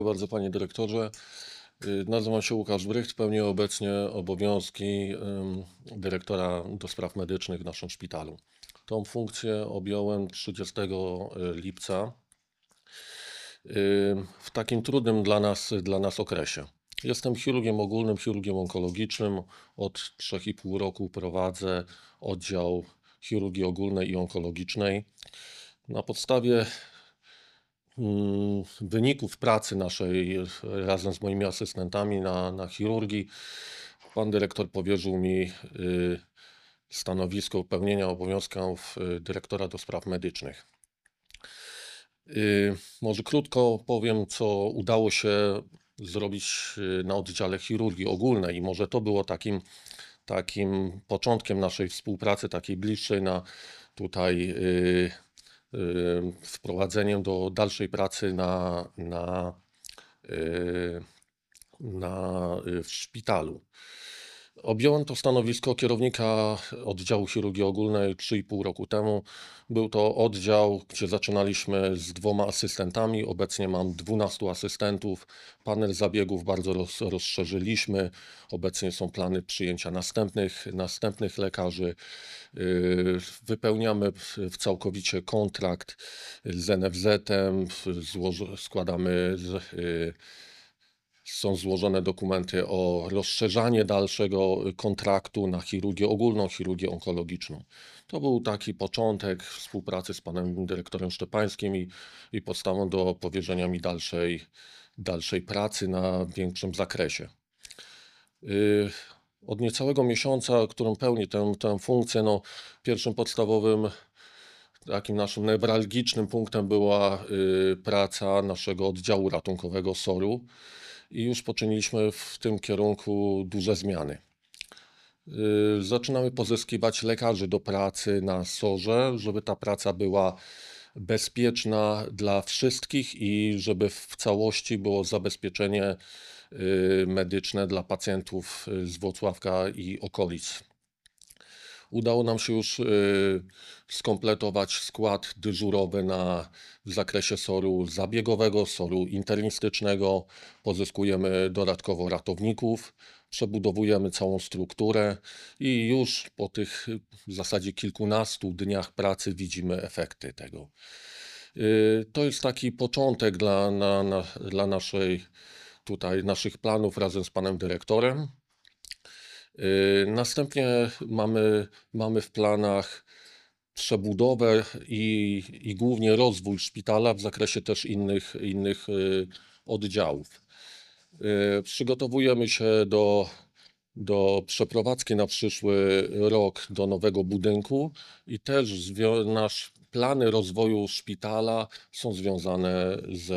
Bardzo panie dyrektorze. Nazywam się Łukasz Brycht, pełnię obecnie obowiązki dyrektora do spraw medycznych w naszym szpitalu. Tą funkcję objąłem 30 lipca w takim trudnym dla nas okresie. Jestem chirurgiem ogólnym, chirurgiem onkologicznym. Od 3,5 roku prowadzę oddział chirurgii ogólnej i onkologicznej. Na podstawie wyników pracy naszej razem z moimi asystentami na chirurgii, pan dyrektor powierzył mi stanowisko pełnienia obowiązków dyrektora do spraw medycznych. Może krótko powiem, co udało się zrobić na oddziale chirurgii ogólnej i może to było takim początkiem naszej współpracy, takiej bliższej tutaj wprowadzeniem do dalszej pracy w szpitalu. Objąłem to stanowisko kierownika oddziału chirurgii ogólnej 3,5 roku temu. Był to oddział, gdzie zaczynaliśmy z 2 asystentami. Obecnie mam 12 asystentów. Panel zabiegów bardzo rozszerzyliśmy. Obecnie są plany przyjęcia następnych lekarzy. Wypełniamy całkowicie kontrakt z NFZ-em. Są złożone dokumenty o rozszerzanie dalszego kontraktu na chirurgię ogólną, chirurgię onkologiczną. To był taki początek współpracy z panem dyrektorem Szczepańskim i podstawą do powierzenia mi dalszej pracy na większym zakresie. Od niecałego miesiąca, którym pełni tę funkcję, pierwszym podstawowym takim naszym newralgicznym punktem była praca naszego oddziału ratunkowego SOR-u. I już poczyniliśmy w tym kierunku duże zmiany. Zaczynamy pozyskiwać lekarzy do pracy na SOR-ze, żeby ta praca była bezpieczna dla wszystkich i żeby w całości było zabezpieczenie medyczne dla pacjentów z Włocławka i okolic. Udało nam się już skompletować skład dyżurowy w zakresie SOR-u zabiegowego, SOR-u internistycznego. Pozyskujemy dodatkowo ratowników, przebudowujemy całą strukturę i już po tych w zasadzie kilkunastu dniach pracy widzimy efekty tego. To jest taki początek dla naszych planów razem z panem dyrektorem. Następnie mamy w planach przebudowę i głównie rozwój szpitala w zakresie też innych oddziałów. Przygotowujemy się do przeprowadzki na przyszły rok do nowego budynku i też plany rozwoju szpitala są związane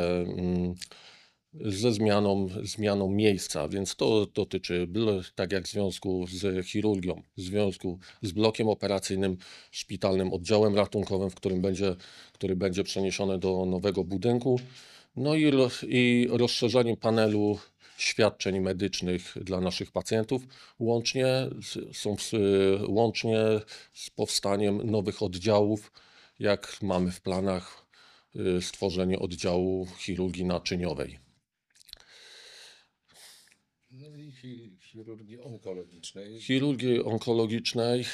ze zmianą miejsca, więc to dotyczy, tak jak w związku z chirurgią, w związku z blokiem operacyjnym, szpitalnym oddziałem ratunkowym, który będzie przeniesiony do nowego budynku, no i rozszerzenie panelu świadczeń medycznych dla naszych pacjentów, łącznie z powstaniem nowych oddziałów, jak mamy w planach stworzenie oddziału chirurgii naczyniowej. No i chirurgii onkologicznej. Chirurgii onkologicznej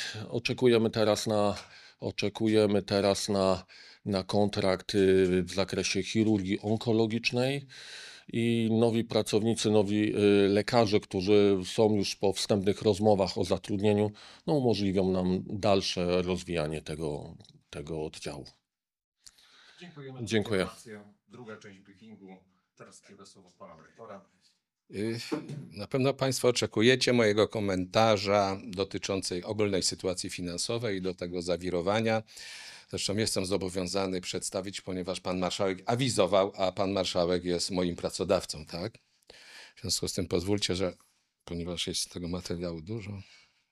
oczekujemy teraz na kontrakt w zakresie chirurgii onkologicznej i nowi pracownicy, nowi lekarze, którzy są już po wstępnych rozmowach o zatrudnieniu, umożliwią nam dalsze rozwijanie tego oddziału. Dziękujemy. Dziękuję. Druga część briefingu. Teraz kieruję słowo pana rektora. Na pewno Państwo oczekujecie mojego komentarza dotyczącej ogólnej sytuacji finansowej i do tego zawirowania. Zresztą jestem zobowiązany przedstawić, ponieważ pan marszałek awizował, a pan marszałek jest moim pracodawcą, tak? W związku z tym pozwólcie, że ponieważ jest tego materiału dużo,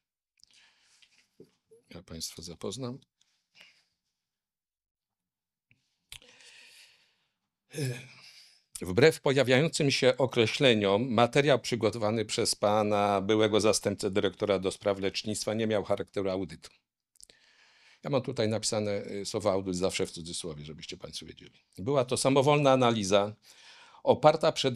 ja Państwa zapoznam. Wbrew pojawiającym się określeniom, materiał przygotowany przez pana byłego zastępcę dyrektora do spraw lecznictwa nie miał charakteru audytu. Ja mam tutaj napisane słowo audyt zawsze w cudzysłowie, żebyście Państwo wiedzieli. Była to samowolna analiza oparta przede